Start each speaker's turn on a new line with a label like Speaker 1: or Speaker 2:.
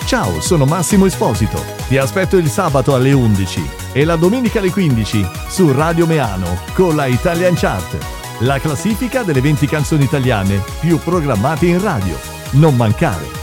Speaker 1: Ciao, sono Massimo Esposito. Ti aspetto il sabato alle 11 e la domenica alle 15 su Radio Meano con la Italian Chart, la classifica delle 20 canzoni italiane più programmate in radio. Non mancare.